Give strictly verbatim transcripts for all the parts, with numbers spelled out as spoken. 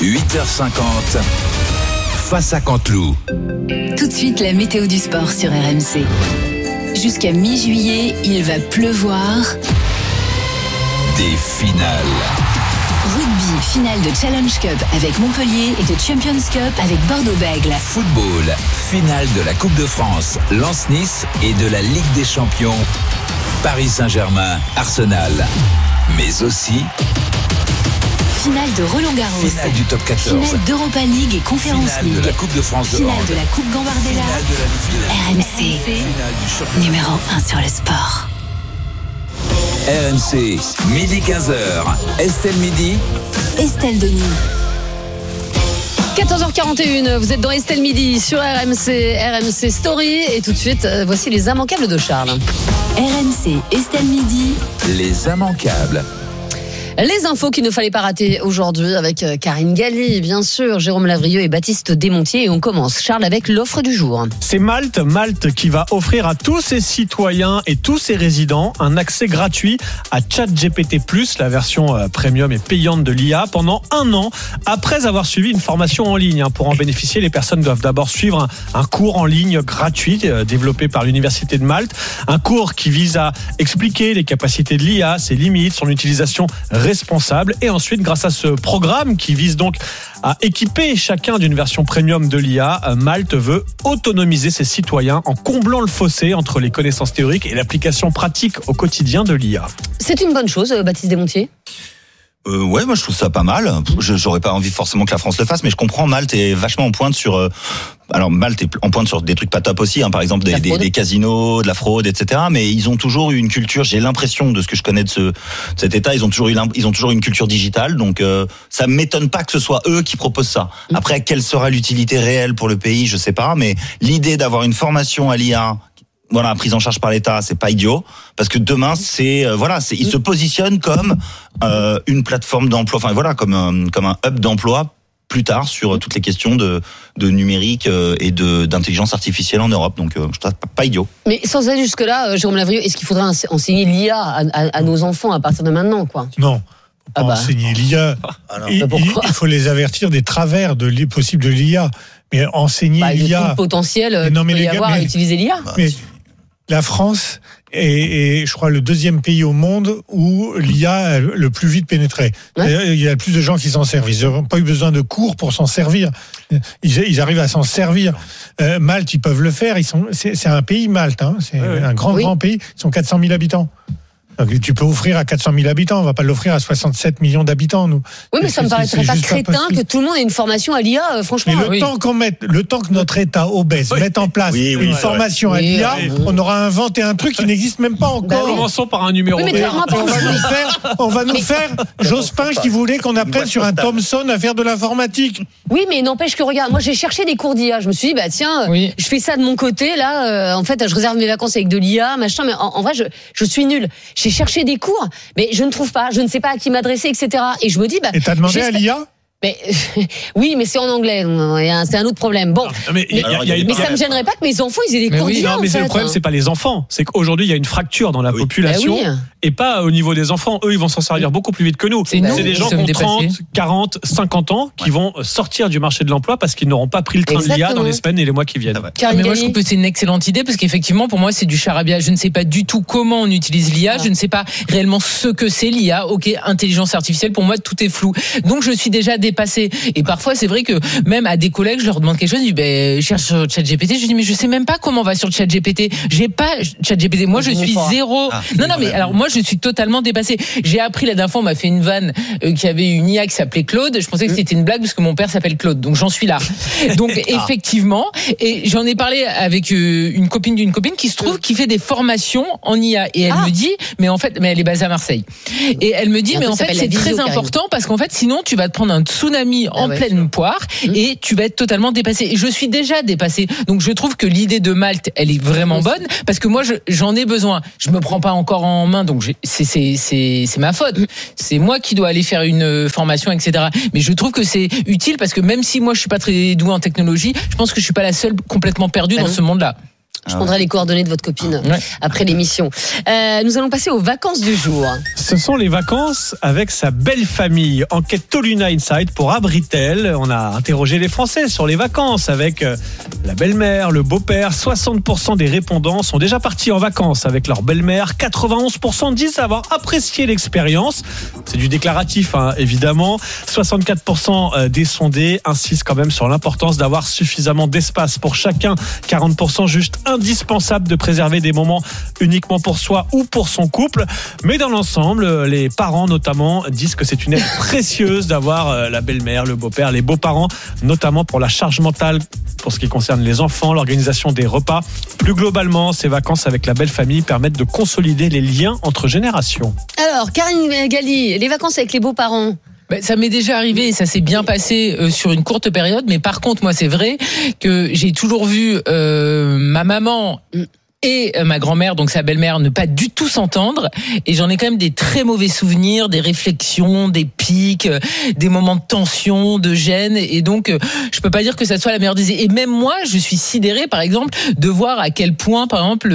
huit heures cinquante, face à Canteloup. Tout de suite, la météo du sport sur R M C. Jusqu'à mi-juillet, il va pleuvoir. Des finales. Rugby, finale de Challenge Cup avec Montpellier et de Champions Cup avec Bordeaux-Bègles. Football, finale de la Coupe de France, Lens-Nice et de la Ligue des Champions, Paris Saint-Germain, Arsenal. Mais aussi finale de Roland-Garros, finale du top quatorze, finale d'Europa League et Conference finale League, de la Coupe de France de finale hand, de la Coupe Gambardella. finale de la R M C, numéro un sur le sport. R M C, midi quinze heures, Estelle Midi, Estelle Denis. quatorze heures quarante et une, vous êtes dans Estelle Midi sur R M C, R M C Story. Et tout de suite, voici les immanquables de Charles. R M C, Estelle Midi. les immanquables. Les infos qu'il ne fallait pas rater aujourd'hui avec Karine Galli, bien sûr, Jérôme Lavrieux et Baptiste Desmontiers. Et on commence, Charles, avec l'offre du jour. C'est Malte, Malte qui va offrir à tous ses citoyens et tous ses résidents un accès gratuit à ChatGPT plus, la version premium et payante de l'I A, pendant un an, après avoir suivi une formation en ligne. Pour en bénéficier, les personnes doivent d'abord suivre un, un cours en ligne gratuit développé par l'Université de Malte. Un cours qui vise à expliquer les capacités de l'I A, ses limites, son utilisation responsable. Et ensuite, grâce à ce programme qui vise donc à équiper chacun d'une version premium de l'I A, Malte veut autonomiser ses citoyens en comblant le fossé entre les connaissances théoriques et l'application pratique au quotidien de l'I A. C'est une bonne chose, Baptiste Desmontiers. Euh, ouais, moi je trouve ça pas mal. Je, j'aurais pas envie forcément que la France le fasse, mais je comprends. Malte est vachement en pointe sur. Euh, alors Malte est en pointe sur des trucs pas top aussi, hein, par exemple des, des, des casinos, de la fraude, et cetera. Mais ils ont toujours eu une culture. J'ai l'impression de ce que je connais de ce de cet État, ils ont toujours eu ils ont toujours une culture digitale. Donc euh, ça m'étonne pas que ce soit eux qui proposent ça. Après, quelle sera l'utilité réelle pour le pays, je sais pas. Mais l'idée d'avoir une formation à l'I A, voilà, prise en charge par l'État, c'est pas idiot, parce que demain, c'est euh, voilà, c'est, il se positionne comme euh, une plateforme d'emploi, enfin voilà, comme un, comme un hub d'emploi plus tard sur toutes les questions de, de numérique euh, et de d'intelligence artificielle en Europe. Donc, euh, je trouve pas, pas idiot. Mais sans aller jusque là, euh, Jérôme Lavrieux, est-ce qu'il faudrait enseigner l'I A à, à, à nos enfants à partir de maintenant, quoi ? Non. Ah bah. Enseigner l'I A, Ah non. il, Bah pourquoi il faut les avertir des travers de l'I- possibles de l'I A. Mais enseigner Bah, l'I A. le potentiel euh, Mais non, qu'il mais peut y les gars, avoir mais- à utiliser l'I A. Mais la France est, est, je crois, le deuxième pays au monde où l'I A a le plus vite pénétré. Ouais. D'ailleurs, il y a le plus de gens qui s'en servent. Ils n'ont pas eu besoin de cours pour s'en servir. Ils, ils arrivent à s'en servir. Euh, Malte, ils peuvent le faire. Ils sont, c'est, c'est un pays, Malte. Hein. C'est Ouais, ouais. un grand, Oui. grand pays. Ils sont quatre cent mille habitants. Donc, tu peux offrir à quatre cent mille habitants. On va pas l'offrir à soixante-sept millions d'habitants, nous. Oui, mais C'est- ça me c'est- paraîtrait c'est pas juste pas crétin possible. que tout le monde ait une formation à l'I A, euh, Mais franchement. le oui. temps qu'on mette, le temps que notre État obèse Oui. mette en place Oui, oui, une ouais, formation ouais. à l'I A, Oui, ouais. on aura inventé un truc qui n'existe même pas encore. Bah oui. Commençons par un numéro. Oui, mais Et tu auras pas on va envie. nous faire, on va nous faire Jospin qui voulait qu'on apprenne sur un Thomson à faire de l'informatique. Oui, mais n'empêche que, regarde, moi j'ai cherché des cours d'I A. Je me suis dit, bah tiens, Oui. je fais ça de mon côté, là. Euh, en fait, je réserve mes vacances avec de l'I A, machin. Mais en, en vrai, je, je suis nulle. J'ai cherché des cours, mais je ne trouve pas. Je ne sais pas à qui m'adresser, et cetera. Et je me dis, bah. Et t'as demandé à j'espère- l'I A? Mais, oui, mais c'est en anglais. C'est un autre problème. Bon. Mais, il y a- il y a une- Mais ça me gênerait pas que mes enfants ils aient des Mais cours oui, d'I A. Non, mais en c'est fait. le problème, c'est pas les enfants. C'est qu'aujourd'hui, il y a une fracture dans la Oui. population Eh oui. et pas au niveau des enfants. Eux, ils vont s'en servir beaucoup plus vite que nous. C'est nous des qui gens qui sommes ont dépassés. trente, quarante, cinquante ans qui vont sortir du marché de l'emploi parce qu'ils n'auront pas pris le train de l'I A Exactement. dans les semaines et les mois qui viennent. Ah ouais. Karine Mais moi, je Galli. trouve que c'est une excellente idée parce qu'effectivement, pour moi, c'est du charabia. Je ne sais pas du tout comment on utilise l'I A. Je ne sais pas réellement ce que c'est l'I A. Ok, intelligence artificielle. Pour moi, tout est flou. Donc, je suis déjà dépassée. Et parfois, c'est vrai que même à des collègues, je leur demande quelque chose. Ils disent, ben, je cherche sur ChatGPT. Je dis, mais je sais même pas comment on va sur ChatGPT. J'ai pas ChatGPT. Moi, je Je suis comprends. zéro. Ah, non, non, mais voilà. alors moi, je suis totalement dépassée. J'ai appris la dernière fois, on m'a fait une vanne euh, qui avait une I A qui s'appelait Claude. Je pensais que c'était une blague parce que mon père s'appelle Claude. Donc, j'en suis là. Donc, effectivement, et j'en ai parlé avec euh, une copine d'une copine qui se trouve qui fait des formations en I A et elle Ah. me dit, mais en fait, mais elle est basée à Marseille. Et elle me dit, Un mais truc en fait, s'appelle c'est la très visio, Karine. important parce qu'en fait, sinon, tu vas te prendre un tsunami en ouais, pleine poire et tu vas être totalement dépassé. Et je suis déjà dépassée. Donc, je trouve que l'idée de Malte, elle est vraiment Oui. bonne parce que moi, je- j'en ai besoin. Je me prends pas encore en main, donc j'ai- c'est c'est c'est c'est ma faute. C'est moi qui dois aller faire une euh, formation, et cetera. Mais je trouve que c'est utile parce que même si moi, je suis pas très douée en technologie, je pense que je suis pas la seule complètement perdue Bah dans non. ce monde-là. Je prendrai les coordonnées de votre copine Ouais. après l'émission. Euh, nous allons passer aux vacances du jour. Ce sont les vacances avec sa belle famille. Enquête Toluna Inside pour Abritel. On a interrogé les Français sur les vacances avec euh, la belle-mère, le beau-père. soixante pour cent des répondants sont déjà partis en vacances avec leur belle-mère. quatre-vingt-onze pour cent disent avoir apprécié l'expérience. C'est du déclaratif, hein, évidemment. soixante-quatre pour cent des sondés insistent quand même sur l'importance d'avoir suffisamment d'espace pour chacun. quarante pour cent juste indispensable de préserver des moments uniquement pour soi ou pour son couple. Mais dans l'ensemble, les parents notamment disent que c'est une aide précieuse d'avoir la belle-mère, le beau-père, les beaux-parents, notamment pour la charge mentale pour ce qui concerne les enfants, l'organisation des repas. Plus globalement, ces vacances avec la belle famille permettent de consolider les liens entre générations. Alors, Karine Galli, les vacances avec les beaux-parents. Ben, ça m'est déjà arrivé et ça s'est bien passé euh, sur une courte période. Mais par contre, moi, c'est vrai que j'ai toujours vu euh, ma maman et ma grand-mère, donc sa belle-mère, ne pas du tout s'entendre. Et j'en ai quand même des très mauvais souvenirs, des réflexions, des pics, des moments de tension, de gêne. Et donc, je peux pas dire que ça soit la meilleure des... Et même moi, je suis sidérée, par exemple, de voir à quel point, par exemple,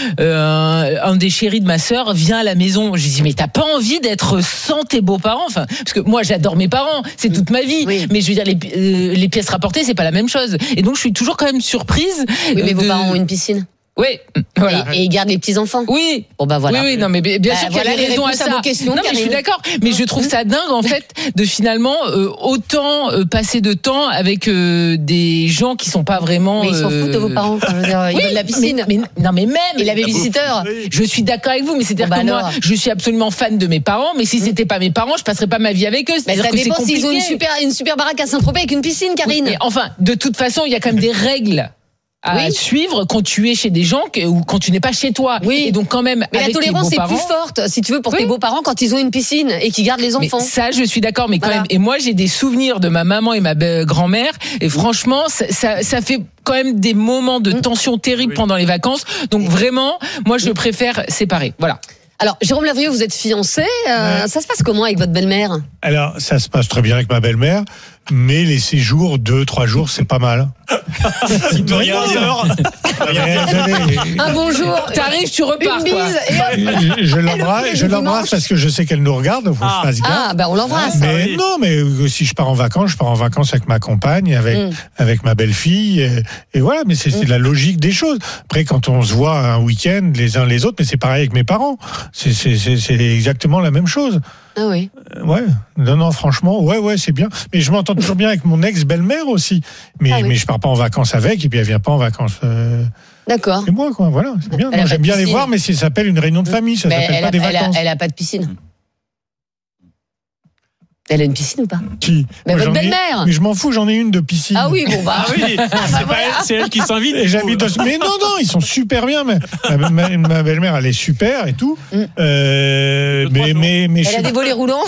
euh, un des chéris de ma sœur vient à la maison. Je dis, mais t'as pas envie d'être sans tes beaux-parents? Enfin, parce que moi, j'adore mes parents, c'est toute ma vie. Oui. Mais je veux dire, les, euh, les pièces rapportées, c'est pas la même chose. Et donc, je suis toujours quand même surprise. Oui, mais de... vos parents ont une piscine. Oui, voilà. Et, et ils gardent les petits-enfants. Oui. Bon, bah voilà. Oui, oui, non, mais bien Bah, sûr qu'il voilà y a des les raisons à réponses à ça. vos questions, non, mais je suis Karine. d'accord. Mais je trouve ça dingue, en fait, de finalement euh, autant euh, passer de temps avec euh, des gens qui sont pas vraiment. Mais ils s'en euh, foutent de vos parents. Enfin, je veux dire, ils Oui, veulent la piscine. Mais, mais- non, mais même. Et la babysitter. Je suis d'accord avec vous, mais c'est-à-dire Bon, bah que moi, alors. je suis absolument fan de mes parents, mais si c'était pas mes parents, je passerais pas ma vie avec eux. Mais C'est-à-dire ça que c'est dépend compliqué. s'ils ont une super, une super baraque à Saint-Tropez avec une piscine, Karine. Mais enfin, de toute façon, il y a quand même des règles à Oui. suivre quand tu es chez des gens que, ou quand tu n'es pas chez toi. Oui. Et donc quand même, Mais la avec tes tolérance est beaux-parents- plus forte, si tu veux, pour Oui. tes beaux-parents quand ils ont une piscine et qu'ils gardent les Mais enfants. ça, je suis d'accord, mais quand Voilà. même. Et moi, j'ai des souvenirs de ma maman et ma be- grand-mère. Et franchement, ça, ça, ça fait quand même des moments de tension terrible pendant les vacances. Donc vraiment, moi, je préfère séparer. Voilà. Alors, Jérôme Lavrieux, vous êtes fiancé. Euh, Ouais. Ça se passe comment avec votre belle-mère? Alors, ça se passe très bien avec ma belle-mère, mais les séjours, deux, trois jours, c'est pas mal. Il peut rien dire. Mais, attendez, Un bonjour. T'arrives, tu repars, Une quoi. bise. Et hop. je, je l'embrasse, Et le je l'embrasse dimanche parce que je sais qu'elle nous regarde, faut que Ah. je fasse gaffe. Ah, bah on l'embrasse. Mais oui. non, mais euh, si je pars en vacances, je pars en vacances avec ma compagne, avec Mm. avec ma belle-fille, et, et voilà. Mais c'est c'est la logique des choses. Après, quand on se voit un week-end, les uns les autres, mais c'est pareil avec mes parents. C'est c'est c'est c'est exactement la même chose. Ah oui. Euh, Ouais, non, non, franchement, ouais, ouais, c'est bien. Mais je m'entends toujours bien avec mon ex-belle-mère aussi. Mais Ah oui. mais je pars pas en vacances avec, et puis elle vient pas en vacances. Euh, D'accord. c'est moi, quoi. Voilà, c'est bien. Elle a Non, pas j'aime de bien les piscine. voir, mais ça s'appelle une réunion de famille, ça Mais s'appelle elle pas a, des elle, a, vacances. elle a pas de piscine. Elle a une piscine ou pas? Qui Mais Moi, votre j'en ai- belle-mère. Mais je m'en fous, j'en ai une de piscine. Ah oui, bon bah. Ah oui, c'est pas elle, c'est elle qui s'invite. Et j'habite dans- Mais non, non, ils sont super bien. Mais ma, ma- ma belle-mère, elle est super et tout. Mm. Euh, Deux, trois mais, jours. mais, mais je, Elle a des volets roulants.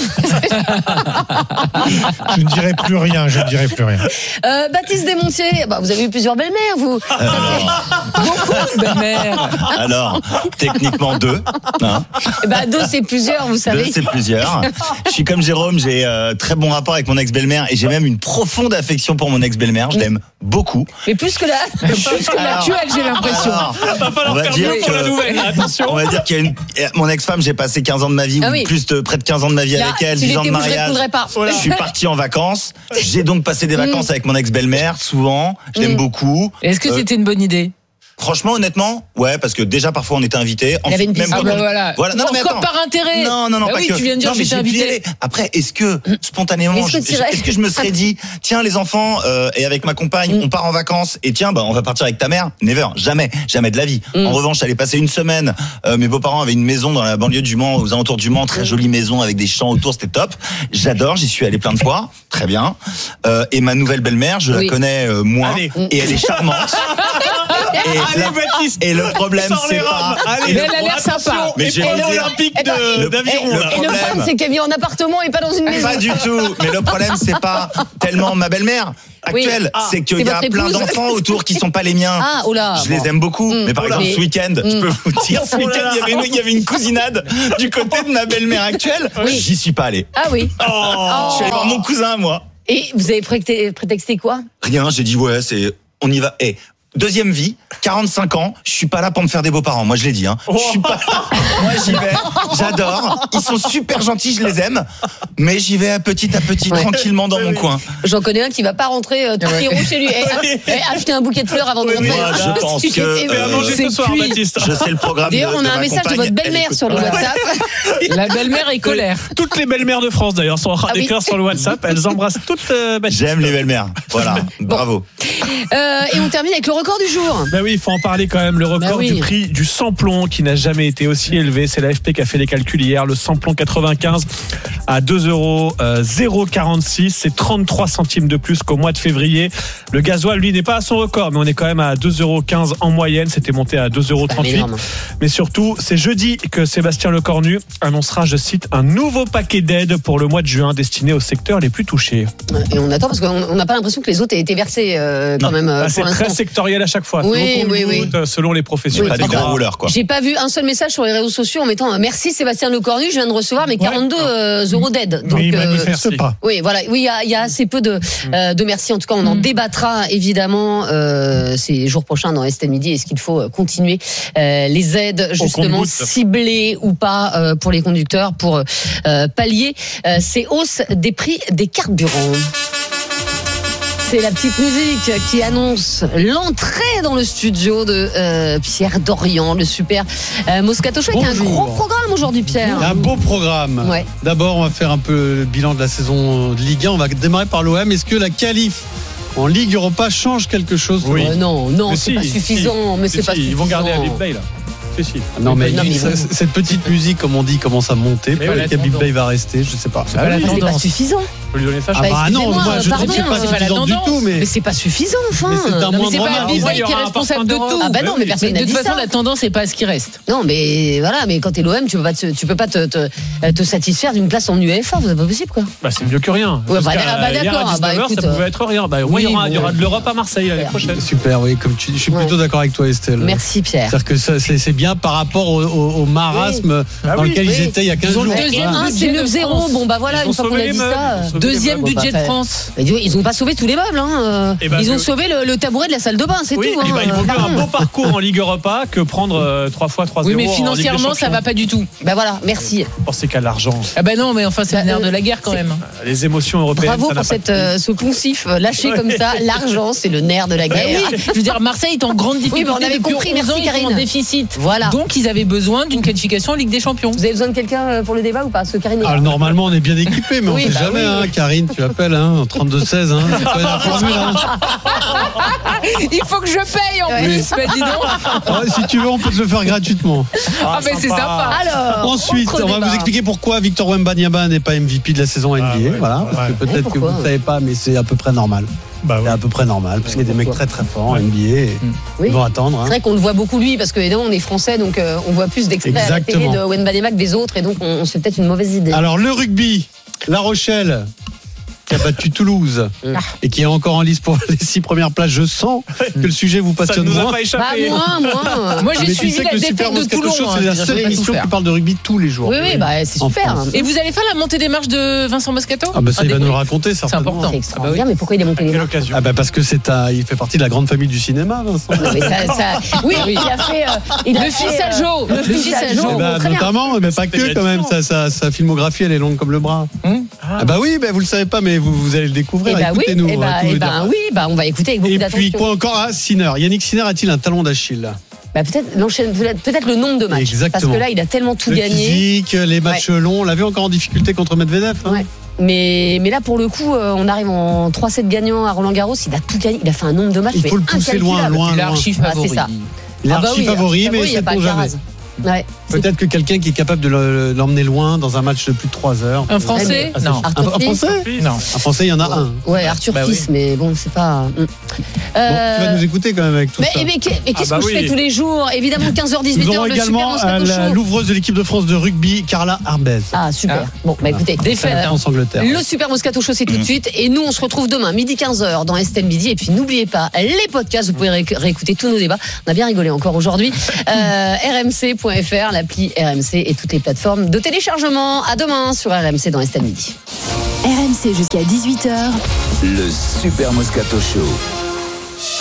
je ne dirai plus rien. Je ne dirai plus rien. Euh, Baptiste Desmontiers, bah, vous avez eu plusieurs belles-mères, vous. Ça fait- Beaucoup de belle-mère. Alors, techniquement deux. Hein. Eh ben, deux, c'est plusieurs, vous Deux, savez. c'est plusieurs. Je suis comme Jérôme, j'ai euh, très bon rapport avec mon ex-belle-mère et j'ai même une profonde affection pour mon ex-belle-mère. Je l'aime beaucoup. Mais plus que là. Plus que l'actuel, j'ai l'impression. Alors, Va falloir on va faire dire mieux pour que- la nouvelle. Attention. on va dire qu'il y a une mon ex-femme, j'ai passé quinze ans de ma vie Ah ou oui. plus de près de quinze ans de ma vie Là, avec elle, s'il dix ans de était vous, je mariage. répondrais pas. Je suis parti en vacances. J'ai donc passé des vacances Mm. avec mon ex-belle-mère souvent. Je l'aime Mm. beaucoup. Est-ce que Euh, c'était une bonne idée? Franchement, honnêtement, ouais, parce que déjà parfois on était invités. Il y avait une piscine. Ah quand bah on- voilà. Voilà. Non, mais Encore attends. par intérêt. Non, non, non, Bah pas oui, que. tu viens de dire non, que mais j'étais j'ai pu y invité. aller. Après, est-ce que spontanément, Est-ce que je- tu irais est-ce que je me serais dit, tiens, les enfants, euh, et avec ma compagne, Mm. on part en vacances, et tiens, bah, on va partir avec ta mère? Never, jamais, jamais de la vie. Mm. En revanche, j'allais passer une semaine. Euh, mes beaux-parents avaient une maison dans la banlieue du Mans, aux alentours du Mans, très Mm. jolie maison avec des champs autour, c'était top. J'adore, j'y suis allé plein de fois, très bien. Euh, et ma nouvelle belle-mère, je Oui. la connais euh, moins, Allez. et elle est charmante. Et, Allez, la- Baptiste. et le problème, Sors c'est les pas. robes. Allez, et Mais le- elle a l'air attention. sympa. Mais je vais Et vous dire- l'Olympique Eh ben, de- le- d'aviron. le là. Et le problème- problème, c'est qu'elle vit en appartement et pas dans une maison. Pas du tout. Mais le problème, c'est pas tellement ma belle-mère actuelle, Oui. Ah. c'est qu'il C'est y a votre plein épouse. d'enfants autour qui sont pas les miens. Ah, oh là. Je bon. les aime beaucoup, Mm. mais par Oh là. exemple Mais- ce week-end, je Mm. peux vous dire, ce Oh là week-end, là. il y avait une, il y avait une cousinade du côté de ma belle-mère actuelle. Oui. J'y suis pas allé. Ah oui. Oh. Je suis allé voir mon cousin, moi. Et vous avez prétexté, prétexté quoi? Rien, j'ai dit ouais, c'est, on y va. Et Deuxième vie, quarante-cinq ans, je suis pas là pour me faire des beaux-parents, moi je l'ai dit. Hein. Je suis pas là. Moi j'y vais, j'adore. Ils sont super gentils, je les aime. Mais j'y vais à petit à petit, ouais. tranquillement dans oui, mon oui. coin. J'en connais un qui va pas rentrer euh, tout ouais. rouge chez lui. Et, et acheter un bouquet de fleurs avant de rentrer. Moi, je pense que euh, c'est ce soir, Baptiste. Je sais le programme. D'ailleurs, de, on a de un message compagne, de votre belle-mère sur le WhatsApp. La belle-mère est colère. Toutes les belles-mères de France d'ailleurs sont en train d'écrire sur le WhatsApp. Elles embrassent toutes. Euh, J'aime les belles-mères. Voilà, bon. Bravo. Euh, et on termine avec le record du jour. Ben oui, il faut en parler quand même. Le record bah oui. du prix du samplon qui n'a jamais été aussi élevé. C'est l'A F P qui a fait les calculs hier. Le samplon quatre-vingt-quinze à deux euros zéro quarante-six. C'est trente-trois centimes de plus qu'au mois de février. Le gasoil, lui, n'est pas à son record, mais on est quand même à deux euros quinze en moyenne. C'était monté à deux euros trente-huit. Mais surtout, c'est jeudi que Sébastien Lecornu annoncera, je cite, un nouveau paquet d'aides pour le mois de juin destiné aux secteurs les plus touchés. Et on attend parce qu'on n'a pas l'impression que les autres aient été versés euh, quand non. même. Ah, c'est très sectoriel à chaque fois. Oui, oui, oui. Selon les professions. Oui, pas des grands rouleurs, quoi. J'ai pas vu un seul message sur les réseaux sociaux en mettant merci Sébastien Lecornu, je viens de recevoir mes quarante-deux ouais. euros d'aide. Donc, mais il manifeste euh, pas. Oui, voilà. Oui, il y a, il y a assez peu de, euh, de merci. En tout cas, on en mmh. débattra évidemment euh, ces jours prochains dans Estelle Midi. Est-ce qu'il faut continuer euh, les aides justement ciblées ou pas euh, pour les conducteurs pour euh, pallier euh, ces hausses des prix des carburants? C'est la petite musique qui annonce l'entrée dans le studio de euh, Pierre Dorian, le super euh, Moscato Show. Avec un gros programme aujourd'hui, Pierre. Un beau programme. Ouais. D'abord, on va faire un peu le bilan de la saison de Ligue un. On va démarrer par l'O M. Est-ce que la qualif en Ligue Europa change quelque chose? Oui. Euh, non, non, mais c'est si, pas suffisant. Si, mais c'est si, pas suffisant. Ils vont garder Habib Bey là. Si. Non mais, non, mais ça, cette petite musique, comme on dit, commence à monter. Peut-être qu'Habib Bey va rester, je sais pas. C'est, ah, pas, c'est pas suffisant. Je peux lui donner ça. Ah bah, bah non, moi je ne dis pas c'est pas la tendance du tout, mais, mais c'est pas suffisant. Enfin, mais c'est un non, mais c'est pas Habib Bey qui est responsable de tout. Ah bah non, mais personne n'a dit ça. De toute façon, la tendance c'est pas ce qui reste. Non, mais voilà, mais quand t'es l'O M, tu peux pas, te, tu peux pas te, te, te satisfaire d'une place en U E F A, c'est pas possible quoi. Bah c'est mieux que rien. Ouais, bah, bah d'accord. Bah écoute, ça pouvait être rien. Bah au moins il y aura, il y aura de l'Europe à Marseille l'année prochaine. Super, oui, comme tu, je suis plutôt d'accord avec toi, Estelle. Merci Pierre. C'est-à-dire que c'est bien par rapport au, au, au marasme oui. dans lequel oui. ils étaient il y a quinze jours. Deuxième, c'est neuf zéro. Bon bah voilà, une fois qu'on a dit ça. Deuxième budget de France. Ils n'ont pas sauvé tous les meubles. Hein. Ben ils ont que... sauvé le, le tabouret de la salle de bain, c'est oui, tout. Hein. Ben, il vaut mieux un beau parcours en Ligue Europa que prendre euh, trois fois trois zéro. Oui, mais financièrement, ça va pas du tout. Ben voilà, merci. Vous pensez qu'à l'argent. Ah ben non, mais enfin, c'est bah, le nerf de la guerre quand même. Les émotions européennes. Bravo pour cette, euh, ce poncif lâché comme ça. L'argent, c'est le nerf de la guerre. Oui. Je veux dire, Marseille est en grande difficulté. Oui, on avait compris, merci Karine. En déficit. Voilà. Donc, ils avaient besoin d'une qualification en Ligue des Champions. Vous avez besoin de quelqu'un pour le débat ou pas? Parce que Karine. Ah, normalement, on est bien équipé, mais on sait jamais. Karine, tu appelles en trente-deux seize. La formule, hein. Il faut que je paye en ouais. plus, bah, dis donc. Ouais, si tu veux, on peut te le faire gratuitement. Ah, mais c'est sympa. Alors, ensuite, on va vous expliquer pourquoi Victor Wembanyama n'est pas M V P de la saison N B A. Ah, ouais, voilà, ouais. Parce que peut-être que vous ne savez pas, mais c'est à peu près normal. Bah, ouais. C'est à peu près normal, parce qu'il y a des mecs très très forts en N B A et oui. Ils vont attendre. Hein. C'est vrai qu'on le voit beaucoup lui, parce que évidemment on est français, donc euh, on voit plus d'extraits à la télé de Wembanyama que des autres, et donc on, on se fait peut-être une mauvaise idée. Alors le rugby, La Rochelle qui a battu Toulouse ah. et qui est encore en lice pour les six premières places. Je sens que le sujet vous passionne moins. Pas échappé. Bah, moi, moi. moi j'ai suivi la défaite de Toulon. C'est la seule émission qui parle de rugby tous les jours. Oui, oui, bah, c'est super. Et vous allez faire la montée des marches de Vincent Moscato? Ah bah ça, il va nous le raconter, c'est important. C'est extraordinaire, mais pourquoi il est monté les marches? Ah bah parce que c'est à, il fait partie de la grande famille du cinéma, Vincent. Mais ça, ça... Oui, il a fait. Il le fils à Joe. Le fils à Joe. Notamment, mais pas que quand même. Sa filmographie, elle est longue comme le bras. Ah bah oui, vous le savez pas, mais vous allez le découvrir. Eh bah écoutez-nous. Oui, eh bah, eh bah oui, bah on va écouter avec beaucoup et d'attention. Et puis quoi encore à Sinner. Yannick Sinner a-t-il un talon d'Achille? Bah peut-être l'enchaîne, peut-être le nombre de matchs. Exactement. Parce que là, il a tellement tout le gagné. Physique, les matchs ouais. longs. On l'a vu encore en difficulté contre Medvedev. Hein. Ouais. Mais, mais là, pour le coup, on arrive en trois sept gagnants à Roland-Garros. Il a tout gagné. Il a fait un nombre de matchs. Il faut le pousser loin, loin, loin. Il est archi favori. C'est ça. Il est archi favori, mais c'est pour jamais. Ouais, peut-être que quelqu'un qui est capable de l'emmener loin dans un match de plus de trois heures. Un Français? Ah, non. Un, un Français? Non. Un Français, il y en a ouais. un. Ouais, Arthur bah Fils, oui. Mais bon, c'est pas. Bon, euh... tu vas nous écouter quand même avec tout mais, ça. Mais, mais qu'est-ce ah bah que oui. je fais tous les jours? Évidemment, quinze heures dix-huit heures, le également super Moscato Show. L'ouvreuse de l'équipe de France de rugby, Carla Arbez. Ah, super. Ah. Bon, bah écoutez. Défaite en Angleterre. Le super Moscato Show, c'est tout de suite. Et nous, on se retrouve demain, midi quinze heures, dans Estelle Midi. Et puis, n'oubliez pas, les podcasts, vous pouvez ré- réécouter tous nos débats. On a bien rigolé encore aujourd'hui. euh, R M C point F R, l'appli R M C et toutes les plateformes de téléchargement. À demain sur R M C dans Estelle Midi. R M C jusqu'à dix-huit heures. Le Super Moscato Show.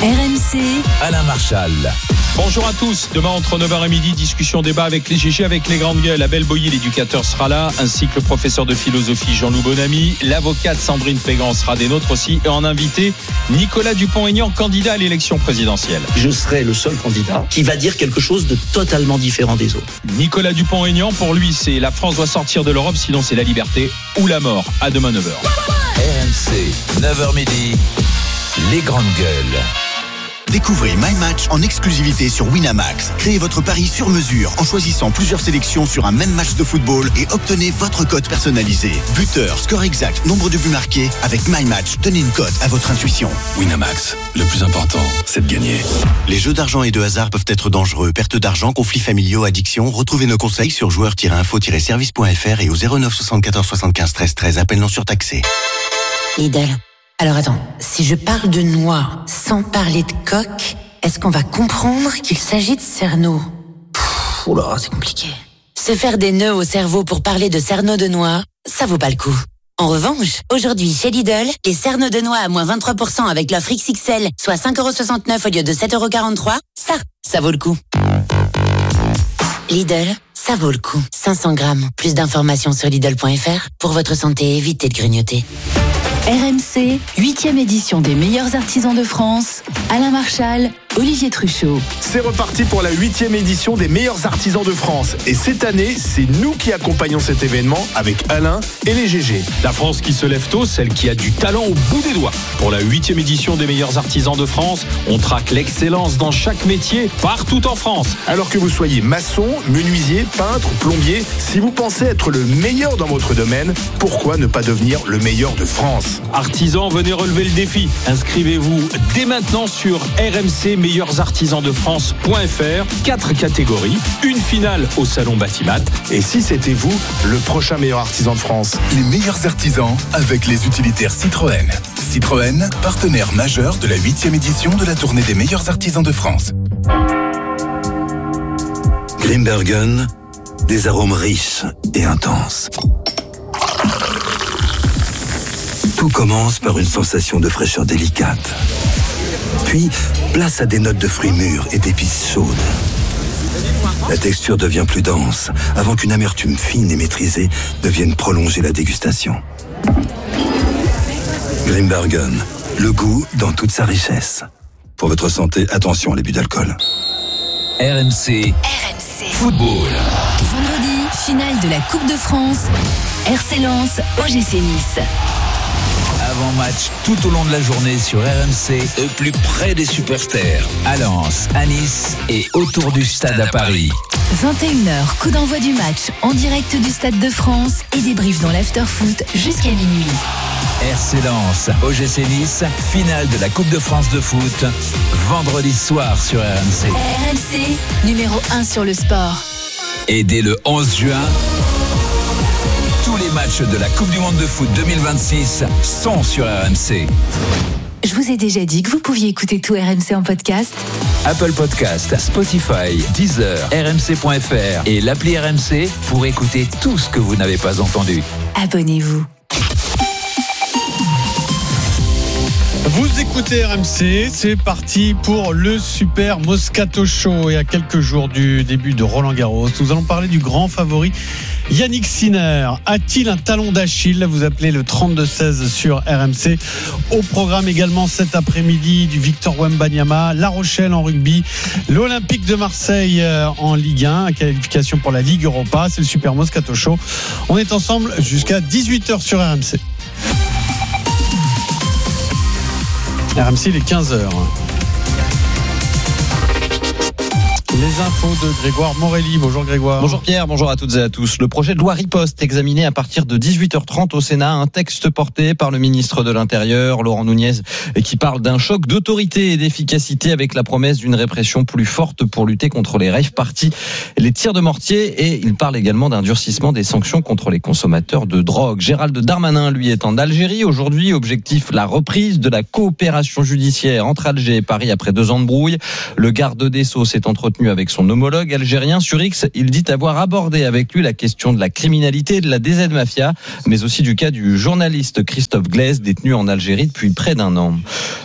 R M C, Alain Marchal. Bonjour à tous. Demain, entre neuf heures et midi, discussion, débat avec les G G, avec les grandes gueules. Abel Boyer, l'éducateur, sera là, ainsi que le professeur de philosophie Jean-Loup Bonamy. L'avocate Sandrine Pégan sera des nôtres aussi. Et en invité, Nicolas Dupont-Aignan, candidat à l'élection présidentielle. Je serai le seul candidat qui va dire quelque chose de totalement différent des autres. Nicolas Dupont-Aignan, pour lui, c'est la France doit sortir de l'Europe, sinon c'est la liberté ou la mort. À demain, neuf heures. R M C, neuf heures midi, les grandes gueules. Découvrez My Match en exclusivité sur Winamax. Créez votre pari sur mesure en choisissant plusieurs sélections sur un même match de football et obtenez votre cote personnalisée. Buteur, score exact, nombre de buts marqués. Avec My Match, donnez une cote à votre intuition. Winamax, le plus important, c'est de gagner. Les jeux d'argent et de hasard peuvent être dangereux. Perte d'argent, conflits familiaux, addiction. Retrouvez nos conseils sur joueurs tiret info tiret service point f r et au zéro neuf soixante-quatorze soixante-quinze treize treize. Appel non surtaxé. Lidl. Alors attends, si je parle de noix sans parler de coque, est-ce qu'on va comprendre qu'il s'agit de cerneau? Oh là, c'est compliqué. Se faire des nœuds au cerveau pour parler de cerneau de noix, ça vaut pas le coup. En revanche, aujourd'hui chez Lidl, les cerneaux de noix à moins vingt-trois pour cent avec l'offre X X L, soit cinq euros soixante-neuf au lieu de sept euros quarante-trois, ça, ça vaut le coup. Lidl, ça vaut le coup. cinq cents grammes. Plus d'informations sur Lidl point f r. Pour votre santé, évitez de grignoter. R M C, huitième édition des meilleurs artisans de France. Alain Marchal, Olivier Truchot. C'est reparti pour la huitième édition des meilleurs artisans de France. Et cette année, c'est nous qui accompagnons cet événement avec Alain et les G G. La France qui se lève tôt, celle qui a du talent au bout des doigts. Pour la huitième édition des meilleurs artisans de France, on traque l'excellence dans chaque métier, partout en France. Alors que vous soyez maçon, menuisier, peintre, plombier, si vous pensez être le meilleur dans votre domaine, pourquoi ne pas devenir le meilleur de France ? Artisans, venez relever le défi. Inscrivez-vous dès maintenant sur R M C meilleurs artisans de France point f r. Quatre catégories, une finale au salon Batimat. Et si c'était vous, le prochain meilleur artisan de France? Les meilleurs artisans avec les utilitaires Citroën. Citroën, partenaire majeur de la huitième édition de la tournée des meilleurs artisans de France. Grimbergen, des arômes riches et intenses. Tout commence par une sensation de fraîcheur délicate. Puis, place à des notes de fruits mûrs et d'épices chaudes. La texture devient plus dense, avant qu'une amertume fine et maîtrisée ne vienne prolonger la dégustation. Grimbergen, le goût dans toute sa richesse. Pour votre santé, attention à l'abus d'alcool. R M C, R M C Football. Vendredi, finale de la Coupe de France. R C Lens, O G C Nice. Avant-match tout au long de la journée sur R M C, au plus près des superstars, à Lens, à Nice et autour du stade à Paris. vingt et une heures, coup d'envoi du match en direct du Stade de France et débrief dans l'after-foot jusqu'à minuit. R C Lens, O G C Nice, finale de la Coupe de France de foot, vendredi soir sur R M C. R M C, numéro un sur le sport. Et dès le onze juin, tous les matchs de la Coupe du Monde de foot deux mille vingt-six sont sur R M C. Je vous ai déjà dit que vous pouviez écouter tout R M C en podcast. Apple Podcast, Spotify, Deezer, R M C point f r et l'appli R M C pour écouter tout ce que vous n'avez pas entendu. Abonnez-vous. Vous écoutez R M C, c'est parti pour le Super Moscato Show. Et à quelques jours du début de Roland Garros, nous allons parler du grand favori Yannick Sinner. A-t-il un talon d'Achille? Vous appelez le trente-deux seize sur R M C. Au programme également cet après-midi du Victor Wembanyama, La Rochelle en rugby, l'Olympique de Marseille en Ligue un, qualification pour la Ligue Europa. C'est le Super Moscato Show. On est ensemble jusqu'à dix-huit heures sur R M C. R M C, il est quinze heures. Les infos de Grégoire Morelli. Bonjour Grégoire. Bonjour Pierre, bonjour à toutes et à tous. Le projet de loi riposte examiné à partir de dix-huit heures trente au Sénat, un texte porté par le ministre de l'Intérieur, Laurent Nunez, qui parle d'un choc d'autorité et d'efficacité avec la promesse d'une répression plus forte pour lutter contre les rave parties, les tirs de mortier, et il parle également d'un durcissement des sanctions contre les consommateurs de drogue. Gérald Darmanin, lui, est en Algérie aujourd'hui. Objectif, la reprise de la coopération judiciaire entre Alger et Paris après deux ans de brouille. Le garde des Sceaux s'est entretenu avec son homologue algérien. Sur X, il dit avoir abordé avec lui la question de la criminalité, de la D Z Mafia, mais aussi du cas du journaliste Christophe Glaise, détenu en Algérie depuis près d'un an.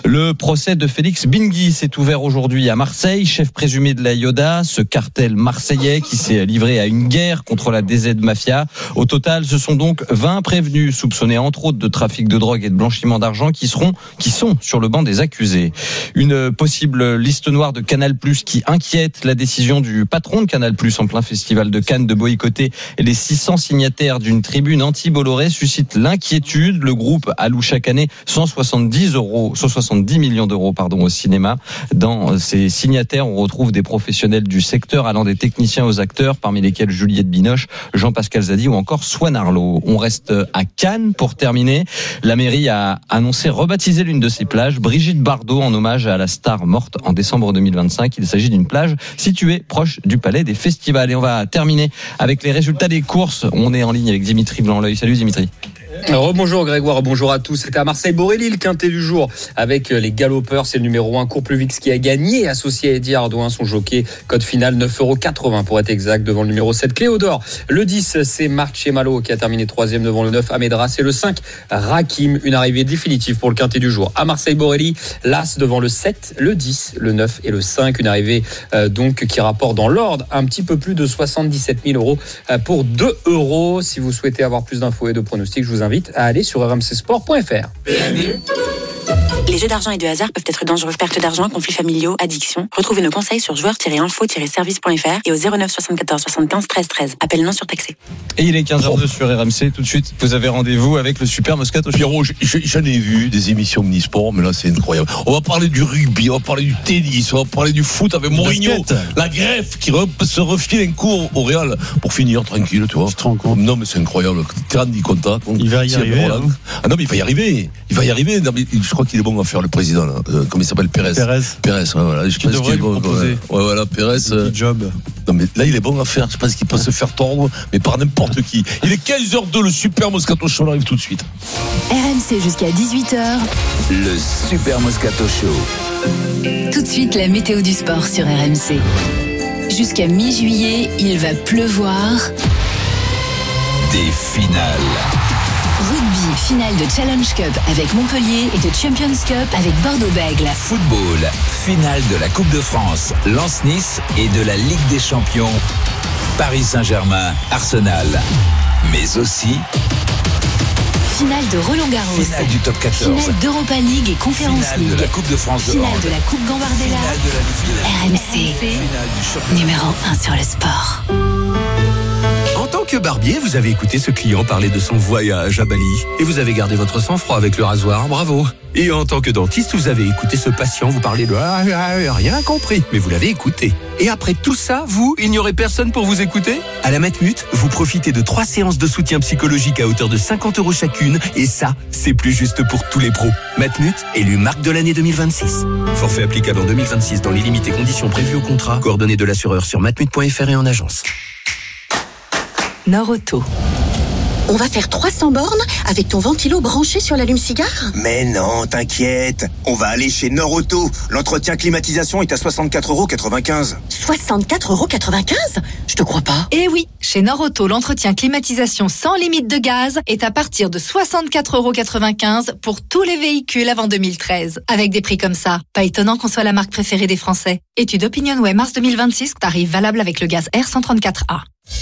Le procès de Félix Bingui s'est ouvert aujourd'hui à Marseille, chef présumé de la Yoda, ce cartel marseillais qui s'est livré à une guerre contre la D Z Mafia. Au total, ce sont donc vingt prévenus soupçonnés entre autres de trafic de drogue et de blanchiment d'argent qui seront, qui sont sur le banc des accusés. Une possible liste noire de Canal+, qui inquiète. La décision du patron de Canal+, en plein festival de Cannes, de boycotter les six cents signataires d'une tribune anti-Bolloré suscite l'inquiétude. Le groupe alloue chaque année cent soixante-dix euros, cent soixante-dix millions d'euros, pardon, au cinéma. Dans ces signataires, on retrouve des professionnels du secteur allant des techniciens aux acteurs, parmi lesquels Juliette Binoche, Jean-Pascal Zadi ou encore Swan Arlo. On reste à Cannes pour terminer. La mairie a annoncé rebaptiser l'une de ses plages, Brigitte Bardot, en hommage à la star morte en décembre deux mille vingt-cinq. Il s'agit d'une plage située proche du Palais des Festivals. Et on va terminer avec les résultats des courses. On est en ligne avec Dimitri Blanc-L'Oeil. Salut Dimitri. Rebonjour Grégoire, bonjour à tous. C'était à Marseille-Borelli, le quintet du jour avec les galopeurs. C'est le numéro un, Courpluvix, qui a gagné, associé à Eddie Ardouin, son jockey. Code final neuf euros quatre-vingts pour être exact, devant le numéro sept, Cléodore. Le dix, c'est Marcemalo qui a terminé troisième devant le neuf, Amedra. C'est le cinq, Rakim. Une arrivée définitive pour le quintet du jour. À Marseille-Borelli, l'As devant le sept, le dix, le neuf et le cinq. Une arrivée euh, donc qui rapporte dans l'ordre un petit peu plus de soixante-dix-sept mille euros euh, pour deux euros. Si vous souhaitez avoir plus d'infos et de pronostics, je vous invite à aller sur r m c sport point f r. Les jeux d'argent et de hasard peuvent être dangereux. Perte d'argent, conflits familiaux, addiction. Retrouvez nos conseils sur joueurs tiret info tiret service point f r et au zéro neuf soixante-quatorze soixante-quinze treize treize. Appel non surtaxé. Et il est quinze heures deux sur R M C. Tout de suite, vous avez rendez-vous avec le Super Moscato Show. Pierrot, j'en ai vu des émissions Omnisport, mais là c'est incroyable. On va parler du rugby, on va parler du tennis, on va parler du foot avec Mourinho, la greffe qui se refile un coup au Real pour finir tranquille, tu vois. Non mais c'est incroyable. Terandi Conta. Il va y arriver. Hein. Ah non mais il va y arriver. Il va y arriver. Non, mais je crois qu'il est bon à faire le président. Là. Euh, comment il s'appelle, Pérez. Pérez. Pérez. Ouais, voilà. Je qui devrait lui bon, proposer. Ouais, ouais, voilà, Pérez. Euh... job. Non mais là il est bon à faire. Je pense qu'il peut se faire tordre, mais par n'importe qui. Il est quinze heures deux. Le Super Moscato Show arrive tout de suite. R M C jusqu'à dix-huit heures. Le Super Moscato Show. Tout de suite la météo du sport sur R M C. Jusqu'à mi-juillet, il va pleuvoir. Des finales. Rugby, finale de Challenge Cup avec Montpellier et de Champions Cup avec Bordeaux-Bègles. Football, finale de la Coupe de France, Lens-Nice et de la Ligue des Champions, Paris Saint-Germain, Arsenal. Mais aussi finale de Roland-Garros, finale du top quatorze, finale d'Europa League et Conference finale League, de la Coupe de France, finale de, de la Coupe Gambardella. R M C, numéro un sur le sport. En tant que barbier, vous avez écouté ce client parler de son voyage à Bali et vous avez gardé votre sang-froid avec le rasoir, bravo. Et en tant que dentiste, vous avez écouté ce patient vous parler de ah, ah, rien compris, mais vous l'avez écouté. Et après tout ça, vous, il n'y aurait personne pour vous écouter ? À la Matmut, vous profitez de trois séances de soutien psychologique à hauteur de cinquante euros chacune et ça, c'est plus juste pour tous les pros. Matmut, élu marque de l'année deux mille vingt-six. Forfait applicable en deux mille vingt-six dans les limites et conditions prévues au contrat. Coordonnées de l'assureur sur matmut point f r et en agence. Nord-Auto. On va faire trois cents bornes avec ton ventilo branché sur l'allume-cigare ? Mais non, t'inquiète. On va aller chez Nord-Auto. L'entretien climatisation est à soixante-quatre euros quatre-vingt-quinze. soixante-quatre euros quatre-vingt-quinze ? Je te crois pas. Eh oui, chez Nord-Auto, l'entretien climatisation sans limite de gaz est à partir de soixante-quatre euros quatre-vingt-quinze pour tous les véhicules avant deux mille treize. Avec des prix comme ça, pas étonnant qu'on soit la marque préférée des Français. Étude OpinionWay mars deux mille vingt-six, tarif valable avec le gaz R cent trente-quatre A.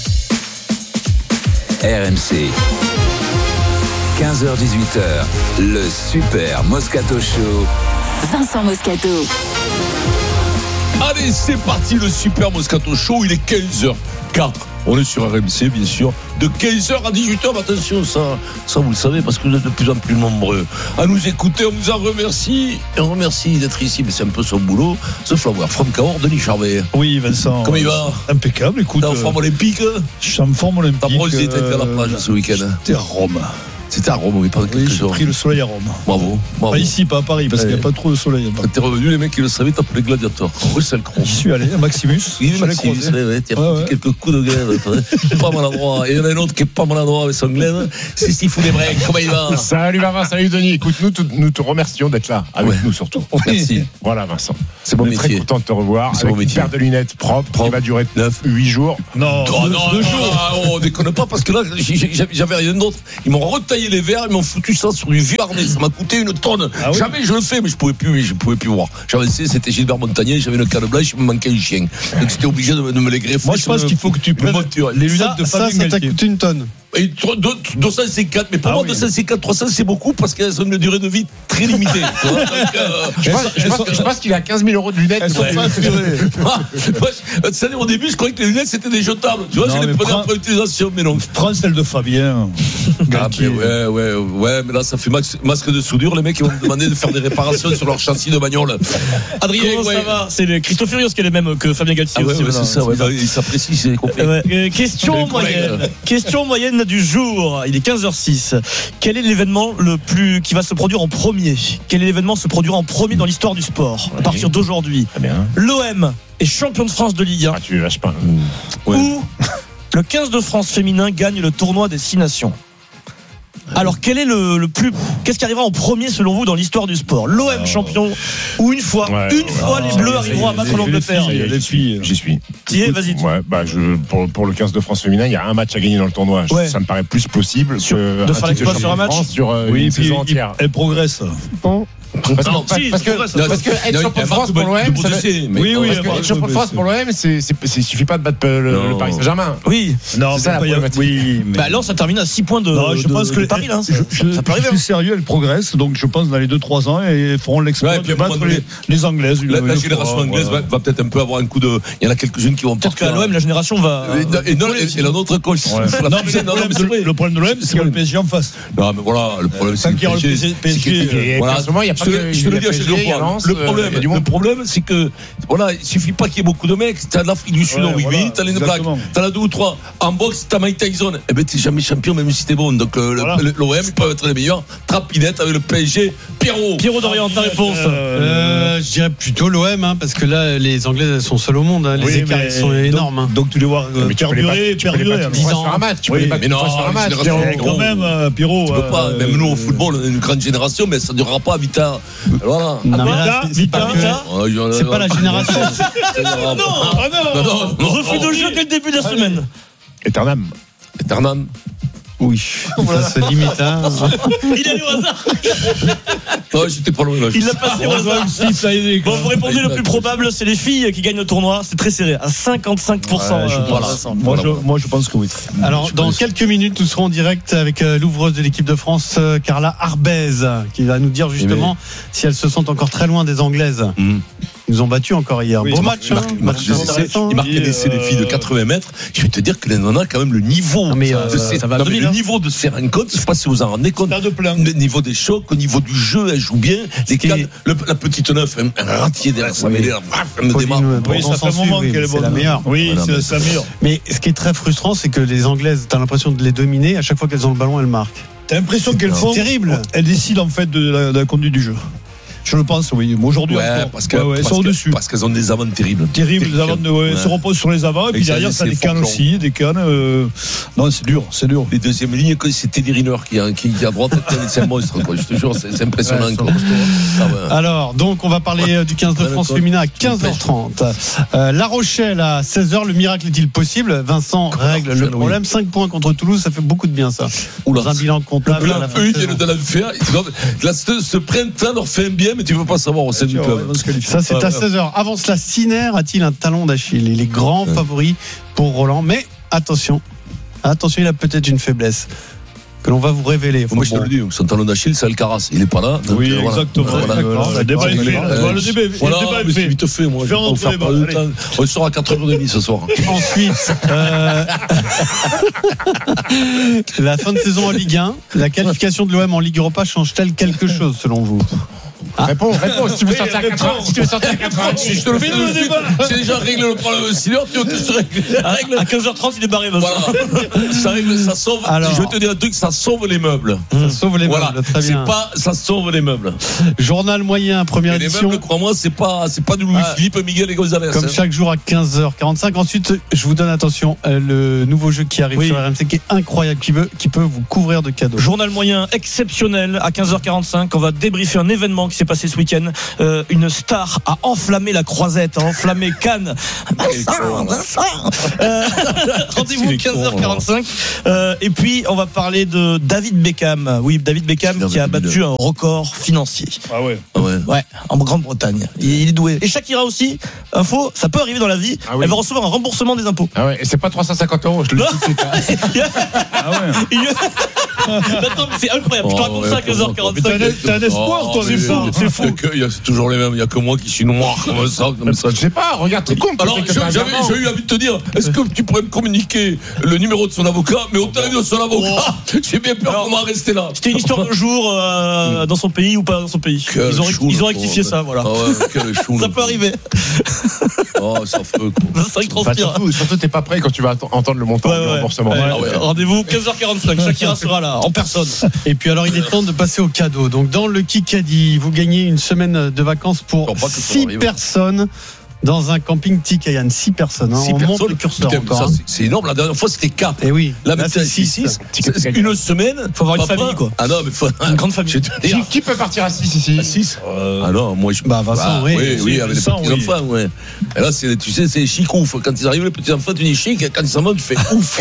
R M C, quinze heures dix-huit heures, le Super Moscato Show. Vincent Moscato. Allez, c'est parti, le Super Moscato Show. Il est quinze heures quatre. On est sur R M C, bien sûr, de quinze heures à dix-huit heures. Attention, ça, ça vous le savez, parce que vous êtes de plus en plus nombreux à nous écouter. On vous en remercie. Et on remercie d'être ici, mais c'est un peu son boulot. The Flower from Cahors, Denis Charvet. Oui, Vincent. Comment il va ? Impeccable, écoute. T'es en forme olympique ? Je suis en forme olympique. T'as bronzé, t'as été à la plage ce week-end ? C'était à Rome. C'était à Rome, oui, pendant quelques oui, jours. J'ai pris le soleil à Rome. Bravo. bravo. Pas ici, pas à Paris, parce ouais. qu'il n'y a pas trop de soleil. Quand t'es revenu, les mecs qui le savaient, t'as appelé Gladiator. Russell Crowe. J'y suis allé, à Maximus. Oui, Maximus, ouais, ouais, tu as ouais, ouais. quelques coups de gueule. Pas maladroit. Et il y en a un autre qui est pas maladroit avec son Glen. C'est Steve Foudébreak. Comment il va ? Salut Vincent, salut Denis. Écoute, nous, tout, nous te remercions d'être là, avec ouais. nous surtout. Merci. Voilà, Vincent. C'est mon On est métier. Très content de te revoir. C'est avec mon une métier. paire de lunettes propres, propre. Qui va durer neuf, huit jours. Non, deux, non, deux non, jours. Non, on déconne pas, parce que là, j'avais rien d'autre. Ils m'ont retaillé taillé les verres, ils m'ont foutu ça sur du vieux harnais. Ça m'a coûté une tonne. Ah oui. Jamais je le fais, mais je pouvais plus, je pouvais plus voir. J'avançais, c'était Gilbert Montagnier, j'avais une canne blanche, il me manquait un chien. Donc j'étais obligé de, de me les greffer. Moi, je pense qu'il faut que tu prennes les lunettes de Fabien Galtier. Ça, ça t'a coûté une tonne. Et deux cent cinquante, mais pour ah moi, oui. deux cent cinquante, trois cents, c'est beaucoup parce qu'elles ont une durée de vie très limitée. Donc, euh, je, pense, je, pense, je pense qu'il a quinze mille euros de lunettes. Elles sont pas assurées. Moi, au début, je croyais que les lunettes c'était des jetables. Tu vois, non, je les prenais après utilisation, mais non. Prends celle de Fabien. Ah, mais ouais, ouais, ouais, mais là, ça fait masque de soudure. Les mecs, ils vont me demander de faire des réparations sur leur châssis de bagnole. Adrien, comment ouais. ça va? C'est le Christophe Furios qui est le même que Fabien Galtier. Ah ouais, aussi, ouais, c'est ça, ouais, bah, il s'apprécie, c'est compris. Euh, question moyenne. Question moyenne du jour. Il est quinze heures six. Quel est l'événement le plus qui va se produire en premier? Quel est l'événement se produira en premier dans l'histoire du sport à partir d'aujourd'hui? L'O M est champion de France de Ligue un. Ah, tu lâches pas. Mmh. Ouais. Ou le quinze de France féminin gagne le tournoi des Six Nations. Alors quel est le, le plus qu'est-ce qui arrivera en premier selon vous dans l'histoire du sport? L'O M champion ou une fois ouais, une ouais, fois ouais, les Bleus arriveront à battre l'Angleterre? J'y suis. Qui est vas-y. Ouais, bah je pour, pour le quinze de France féminin, il y a un match à gagner dans le tournoi. Ouais. Ça me paraît plus possible sur, que de faire l'exploit sur un match France, sur euh, oui, une saison entière. Elle progresse. Bon. Parce, non, si, parce, que, non, parce que être champion de France pour l'O M, ça oui, oui, oui, parce que être champion de France pour l'O M, c'est, c'est, c'est, il suffit pas de battre le, le Paris Saint-Germain. Oui, non, c'est ça la problématique. Oui, mais... bah, là, ça termine à six points de. Non, je de, pense que de Paris, là, je, je, ça peut arriver. Je suis sérieux, elle progresse, donc je pense dans les deux trois ans, et feront l'exploit de battre les, les Anglaises. La, la génération anglaise va, va peut-être un peu avoir un coup de. Il y en a quelques-unes qui vont peut-être qu'à l'O M, la génération va. Et non, et la nôtre coach. Le problème de l'O M, c'est qu'il y a le P S G en face. Non, mais voilà, le problème, c'est que le P S G. Voilà, il y a pas que. Le problème, euh, le problème, c'est que voilà, il suffit pas qu'il y ait beaucoup de mecs. T'as l'Afrique du Sud ouais, en rugby, voilà, t'as les Blacks, t'as la deux ou trois. En boxe, t'as Mike Tyson. Eh ben, t'es jamais champion, même si t'es bon. Donc euh, voilà. L'O M, ils peuvent être les meilleurs. Trapinette avec le P S G. Pierrot. Pierrot d'Orient, ta réponse. Euh, euh, je dirais plutôt l'O M, hein, parce que là, les Anglais sont seuls au monde. Hein, les oui, écarts sont énormes. Donc, donc tu les vois euh, perdurer, perdurer. dix ans sur un match. Tu peux les battre sur un match. Quand même, Pierrot. Tu peux pas. Même nous au football, une grande génération, mais ça durera pas. Vita. Voilà. Vita, Vita, oh, c'est pas la génération. non, non, non, non, refus de jeu dès le début de la semaine. Eternam. Eternam. Oui, voilà. Ça se limite à. Il a eu au hasard. Non, j'étais pas loin là. Il l'a passé au hasard. Bon, vous répondez le plus probable, c'est les filles qui gagnent le tournoi. C'est très serré, à cinquante-cinq pour cent. Ouais, je euh, voilà. moi, je, moi, je pense que oui. Alors, dans quelques minutes, nous serons en direct avec euh, l'ouvreuse de l'équipe de France, euh, Carla Arbez, qui va nous dire justement mais... si elles se sentent encore très loin des Anglaises. Mmh. Ils nous ont battus encore hier. Oui, beau match. Hein, match ils marquent des essais, les filles de quatre-vingts mètres. Je vais te dire que les nanas, quand même, le niveau non, mais, euh, de ces, ça va non, mais le niveau de ces rencontres, je ne sais pas si vous en rendez compte. Le niveau des chocs, au niveau du jeu, elle joue bien. Les qui... le, la petite neuf, un ratier derrière sa mêlée, elle me démarre. Oui, ça fait un moment qu'elle est bonne. C'est la meilleure. Oui, c'est la meilleure. Mais ce qui est très frustrant, c'est que les Anglaises, tu as l'impression de les dominer. À chaque fois qu'elles ont le ballon, elles marquent. Tu as l'impression qu'elles font. C'est terrible. Elles décident en fait de la, de la conduite du jeu. Je le pense, oui. Aujourd'hui, ouais, encore, parce, que, ouais, ouais, parce, que, parce qu'elles ont des avants terribles. Terribles, les avants de, ouais, ouais. se reposent sur les avants, et, et puis derrière, ça a des cannes aussi, des cannes. Euh... Non, c'est dur, c'est dur. Les deuxièmes lignes, c'est Teddy Riner qui, qui, qui à droite, c'est un monstre, quoi. Je te jure, c'est, c'est impressionnant. Ouais, ah, ouais. Alors, donc, on va parler du quinze de France féminin à quinze heures trente. Euh, La Rochelle à seize heures, le miracle est-il possible? Vincent règle le problème. cinq points contre Toulouse, ça fait beaucoup de bien, ça. Dans un bilan comptable. Eux, ils viennent de la faire. Ce printemps leur fait un bien, mais tu ne veux pas savoir. Ça, c'est à seize heures. Avant cela, Sinner a-t-il un talon d'Achille? Il est grand ouais. favori pour Roland. Mais attention, attention, il a peut-être une faiblesse que l'on va vous révéler. Moi, bon. je te le dis, son talon d'Achille, c'est Alcaraz. Il n'est pas là. Donc, oui, euh, exactement. Voilà. Le débat est fait. Le débat est fait. Vite fait, moi. Je vais faire pas le temps. On sort à quatre heures trente ce soir. Ensuite, euh... la fin de saison en Ligue un, la qualification de l'O M en Ligue Europa change-t-elle quelque chose selon vous? Ah. Réponds, réponds, si tu veux sortir à quatre heures, si tu veux sortir à quatre heures, si je te le fais le débat. J'ai déjà réglé le problème de Sinner, tu veux que je te règle? À quinze heures trente, il est barré, voilà. Ça règle, ça sauve. Alors, je vais te dire un truc, ça sauve les meubles. Ça sauve les voilà. meubles, très bien. C'est pas, ça sauve les meubles. Journal moyen, première et édition. Les meubles, crois-moi, c'est pas, c'est pas du Louis-Philippe, ah, Miguel et Gonzalez. Comme hein. chaque jour à quinze heures quarante-cinq. Ensuite, je vous donne attention, le nouveau jeu qui arrive oui. sur R M C qui est incroyable, qui veut, qui peut vous couvrir de cadeaux. Journal moyen exceptionnel à quinze heures quarante-cinq. On va débriefer un événement qui s'est s'est passé ce week-end. Euh, une star a enflammé la Croisette, a enflammé Cannes. Vincent, Vincent. Euh, rendez-vous quinze heures quarante-cinq. Euh, et puis on va parler de David Beckham. Oui, David Beckham qui a battu un record financier. Ah ouais. Ouais. Ouais, en Grande-Bretagne. Il est doué. Et Shakira aussi. Info, ça peut arriver dans la vie. Ah oui. Elle va recevoir un remboursement des impôts. Ah ouais, et c'est pas trois cent cinquante euros, je te le dis tout de suite. Ah ouais. Attends, mais c'est incroyable. Je te raconte ça à quinze heures quarante-cinq. T'as un espoir, toi, c'est fou, c'est fou. C'est toujours les mêmes. Il n'y a que moi qui suis noir comme ça. Comme ça. Je sais pas, regarde, t'es con. Alors, j'avais, j'ai eu envie de te dire, est-ce que tu pourrais me communiquer le numéro de son avocat, mais au tarif de son avocat, j'ai bien peur qu'on va rester là. C'était une histoire de jour euh, dans son pays ou pas dans son pays. Quel ils ont, chou, ils ont rectifié ça, voilà. Ah ouais, quel chou, ça peut arriver. Oh, ça fait quoi. Ça qui transpire. Bah, surtout, surtout, t'es pas prêt quand tu vas entendre le montant ouais, du ouais. remboursement. Ouais, ah ouais. Rendez-vous quinze heures quarante-cinq. Shakira sera là, en personne. Et puis alors, il est temps de passer au cadeau. Donc, dans le Kikadi, vous gagnez une semaine de vacances pour six personnes. Dans un camping Tikayan, six personnes. Hein. six on personnes. monte le curseur Putain, encore. ça, Hein. c'est, c'est énorme. La dernière fois, c'était quatre. Et oui. Là, là c'est six. Une semaine. Faut avoir une famille, quoi. Ah non, mais faut une grande famille. Qui, qui peut partir à six ici? À six euh... Ah non, moi je. Bah, Vincent, bah, oui. Oui, oui, avec les petits-enfants, oui. Ouais. Et là, c'est, tu sais, c'est chic ouf. Quand ils arrivent, les petits-enfants, tu dis chic. Quand ils s'en vont, tu fais ouf.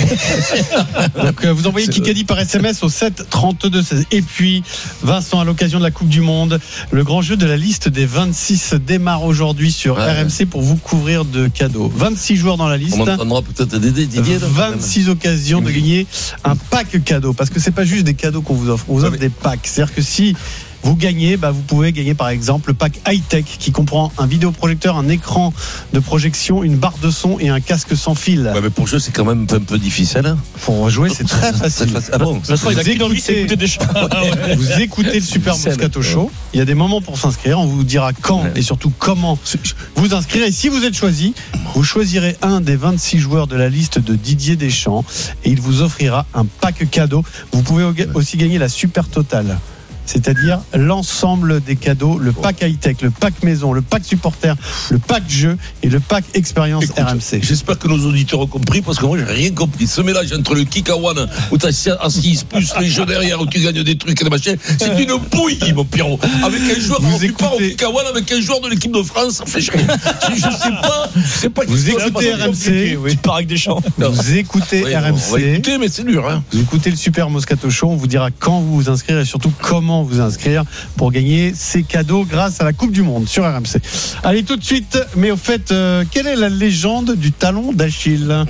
Donc, vous envoyez Kikadi par S M S au sept trente-deux seize. Et puis, Vincent, à l'occasion de la Coupe du Monde, le grand jeu de la liste des vingt-six démarre aujourd'hui sur ouais. R M C pour vous couvrir de cadeaux. vingt-six joueurs dans la liste. On entendra peut-être Didier. Didier vingt-six occasions de gagner un pack cadeau. Parce que c'est pas juste des cadeaux qu'on vous offre. On vous offre des packs. C'est-à-dire que si vous gagnez, bah vous pouvez gagner par exemple le pack high-tech qui comprend un vidéoprojecteur, un écran de projection, une barre de son et un casque sans fil. Ouais, mais pour jouer, c'est quand même un peu difficile. Hein. Pour jouer, c'est très facile. C'est ah bon, vous, il a écoutez, écouter des ouais. Vous écoutez le Super Moscato Show. Il y a des moments pour s'inscrire. On vous dira quand ouais. et surtout comment vous inscrire. Et si vous êtes choisi, vous choisirez un des vingt-six joueurs de la liste de Didier Deschamps et il vous offrira un pack cadeau. Vous pouvez aussi gagner la Super Totale. C'est-à-dire l'ensemble des cadeaux, le pack high-tech, le pack maison, le pack supporter, le pack jeu et le pack expérience Écoute, R M C. J'espère que nos auditeurs ont compris parce que moi j'ai rien compris. Ce mélange entre le kick à one où tu as assise plus les jeux derrière où tu gagnes des trucs et des machins, c'est une bouillie mon Pierrot. Avec un joueur vous écoutez... au kick à one avec un joueur de l'équipe de France, ça fait chier. Je, je sais pas, c'est pas vous écoutez R M C, oui. Tu pars avec des champs. Vous écoutez oui, R M C. On va écouter mais c'est dur hein. Vous écoutez le Super Moscato Show, on vous dira quand vous vous inscrire et surtout comment vous inscrire pour gagner ces cadeaux grâce à la Coupe du Monde sur R M C. Allez tout de suite, mais au fait, euh, quelle est la légende du talon d'Achille? R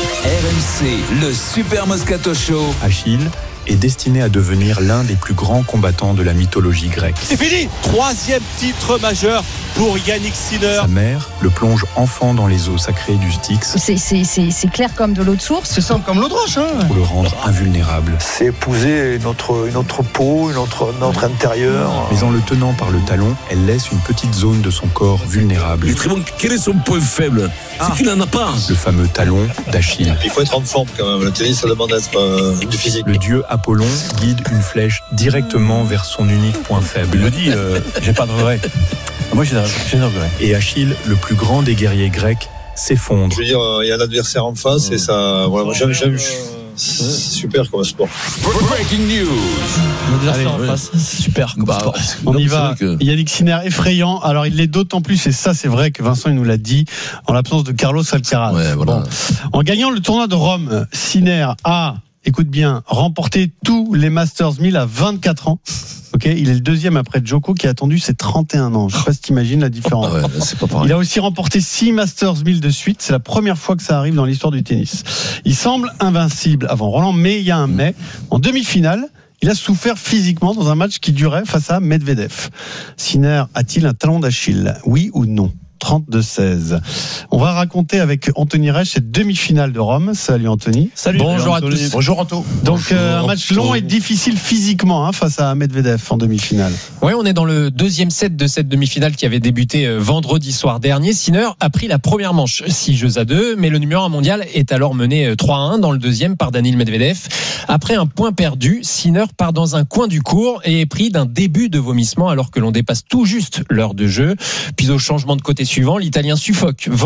M C, le Super Moscato Show. Achille est destiné à devenir l'un des plus grands combattants de la mythologie grecque. C'est fini. Troisième titre majeur pour Yannick Sinner. Sa mère le plonge enfant dans les eaux sacrées du Styx. C'est, c'est, c'est, c'est clair comme de l'eau de source. C'est simple comme l'eau de roche. Hein. Pour le rendre invulnérable. C'est épouser notre, notre peau, notre, notre intérieur. Mais en le tenant par le talon, elle laisse une petite zone de son corps vulnérable. Il est très bon. Quel est son point faible? C'est ah. qu'il n'en a pas. Le fameux talon d'Achille. Il faut être en forme quand même. Le tennis, ça demande d'être euh, du physique. Le dieu Apollon guide une flèche directement vers son unique point faible. Il le dit, euh, j'ai pas de regret. Moi, j'ai des regrets. Et Achille, le plus grand des guerriers grecs, s'effondre. Je veux dire, il y a l'adversaire en face et ça. Voilà, moi, j'aime, j'aime, c'est super comme sport. Breaking news. L'adversaire en face, c'est super comme bah, sport. On y va. Que... Yannick Sinner, effrayant. Alors, il l'est d'autant plus, et ça, c'est vrai que Vincent, il nous l'a dit, en l'absence de Carlos Alcaraz. Ouais, voilà. Bon. En gagnant le tournoi de Rome, Sinner a, écoute bien, remporté tous les Masters mille à vingt-quatre ans. Ok, il est le deuxième après Djoko qui a attendu ses trente et un ans. Je sais pas si t'imagines la différence. Ah ouais, c'est pas pareil. Il a aussi remporté six Masters mille de suite. C'est la première fois que ça arrive dans l'histoire du tennis. Il semble invincible avant Roland, mais il y a un mais. En demi-finale, il a souffert physiquement dans un match qui durait face à Medvedev. Sinner a-t-il un talon d'Achille? Oui ou non? trente-deux seize. On va raconter avec Anthony Reich cette demi-finale de Rome. Salut Anthony. Salut. Bonjour Anthony. à tous. Bonjour Anto. Donc Bonjour, euh, un match long et difficile physiquement hein, face à Medvedev en demi-finale. Oui, on est dans le deuxième set de cette demi-finale qui avait débuté vendredi soir dernier. Sinner a pris la première manche six jeux à deux, mais le numéro un mondial est alors mené trois à un dans le deuxième par Daniil Medvedev. Après un point perdu, Sinner part dans un coin du court et est pris d'un début de vomissement alors que l'on dépasse tout juste l'heure de jeu. Puis au changement de côté suivant, l'Italien suffoque, vend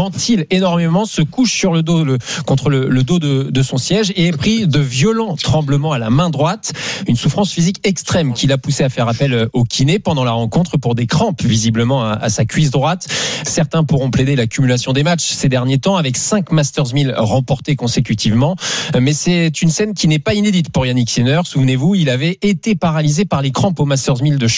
ventile énormément, se couche sur le dos, le, contre le, le dos de, de son siège et est pris de violents tremblements à la main droite. Une souffrance physique extrême qui l'a poussé à faire appel au kiné pendant la rencontre pour des crampes visiblement à, à sa cuisse droite. Certains pourront plaider l'accumulation des matchs ces derniers temps avec cinq Masters mille remportés consécutivement. Mais c'est une scène qui n'est pas inédite pour Yannick Sinner. Souvenez-vous, il avait été paralysé par les crampes au Masters mille de